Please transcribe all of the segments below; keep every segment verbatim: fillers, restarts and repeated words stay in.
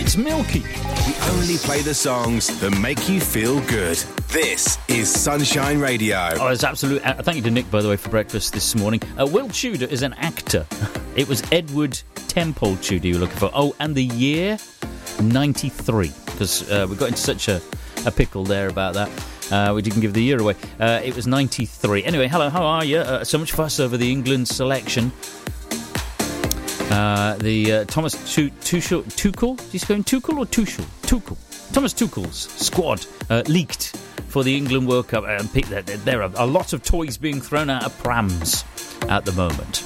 It's Milky. We only play the songs that make you feel good. This is Sunshine Radio. Oh, it's absolute. Uh, thank you to Nick, by the way, for breakfast this morning. Uh, Will Tudor is an actor. It was Edward Temple Tudor you were looking for. Oh, and the year ninety-three, because uh, we got into such a, a pickle there about that. Uh, we didn't give the year away. Uh, it was ninety-three. Anyway, hello, how are you? Uh, so much fuss over the England selection. Uh, the uh, Thomas Tuchel, Tuchel, is he going Tuchel or Tuchel? Tuchel. Thomas Tuchel's squad uh, leaked for the England World Cup. Uh, there are a lot of toys being thrown out of prams at the moment.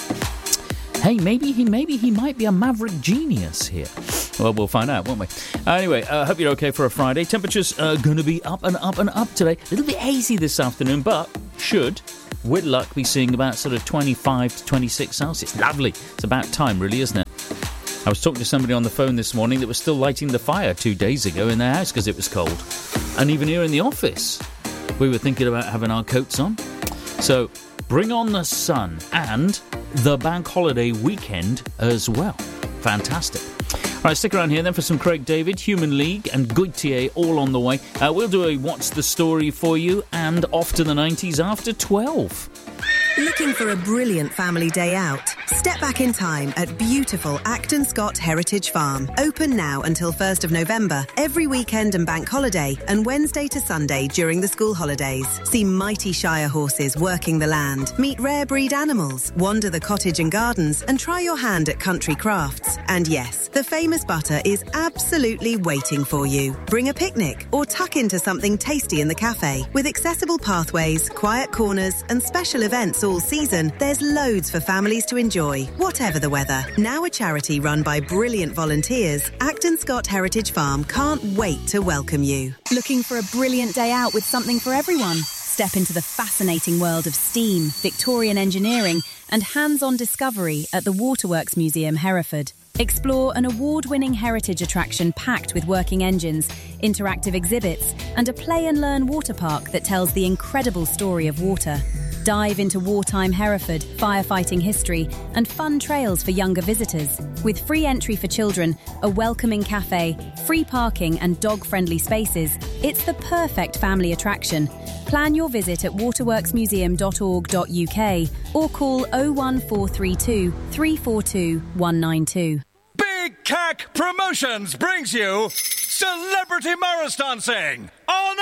Hey, maybe he maybe he might be a maverick genius here. Well, we'll find out, won't we? Anyway, I uh, hope you're okay for a Friday. Temperatures are going to be up and up and up today. A little bit hazy this afternoon, but should, with luck, be seeing about sort of twenty-five to twenty-six Celsius. Lovely. It's about time, really, isn't it? I was talking to somebody on the phone this morning that was still lighting the fire two days ago in their house because it was cold. And even here in the office, we were thinking about having our coats on. So, bring on the sun and the bank holiday weekend as well. Fantastic. All right, stick around here then for some Craig David, Human League and Goitier all on the way. Uh, we'll do a What's the Story for you and off to the nineties after twelve. Looking for a brilliant family day out? Step back in time at beautiful Acton Scott Heritage Farm. Open now until first of November, every weekend and bank holiday, and Wednesday to Sunday during the school holidays. See mighty Shire horses working the land, meet rare breed animals, wander the cottage and gardens, and try your hand at country crafts. And yes, the famous butter is absolutely waiting for you. Bring a picnic or tuck into something tasty in the cafe. With accessible pathways, quiet corners, and special events all season, there's loads for families to enjoy, whatever the weather. Now a charity run by brilliant volunteers, Acton Scott Heritage Farm can't wait to welcome you. Looking for a brilliant day out with something for everyone? Step into the fascinating world of steam, Victorian engineering, and hands-on discovery at the Waterworks Museum, Hereford. Explore an award-winning heritage attraction packed with working engines, interactive exhibits, and a play-and-learn water park that tells the incredible story of water. Dive into wartime Hereford, firefighting history, and fun trails for younger visitors. With free entry for children, a welcoming cafe, free parking and dog-friendly spaces, it's the perfect family attraction. Plan your visit at waterworks museum dot org dot U K or call oh one four three two, three four two, one nine two. Big C A C Promotions brings you Celebrity Morris Dancing on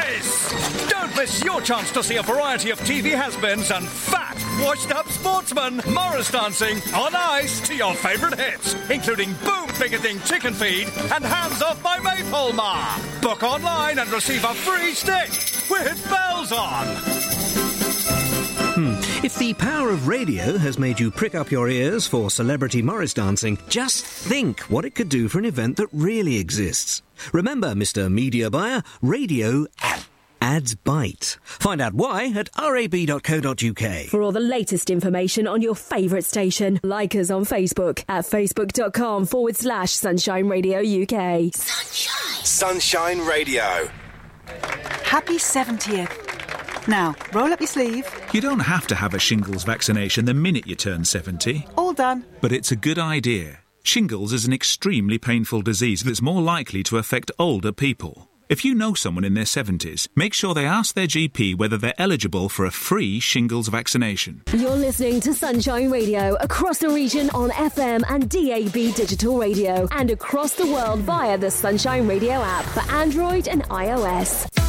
Ice! Don't miss your chance to see a variety of T V has-beens and fat, washed-up sportsmen Morris dancing on ice to your favourite hits, including Boom Bigoting Chicken Feed and Hands Off My Maypole Ma. Book online and receive a free stick with bells on. Hmm. If the power of radio has made you prick up your ears for Celebrity Morris Dancing, just think what it could do for an event that really exists. Remember, Mister Media Buyer, radio ads bite. Find out why at r a b dot co dot u k. For all the latest information on your favourite station, like us on Facebook at facebook.com forward slash Sunshine Radio UK. Sunshine. Sunshine Radio. Happy seventieth. Now, roll up your sleeve. You don't have to have a shingles vaccination the minute you turn seventy. All done. But it's a good idea. Shingles is an extremely painful disease that's more likely to affect older people. If you know someone in their seventies, make sure they ask their G P whether they're eligible for a free shingles vaccination. You're listening to Sunshine Radio across the region on F M and D A B digital radio and across the world via the Sunshine Radio app for Android and iOS.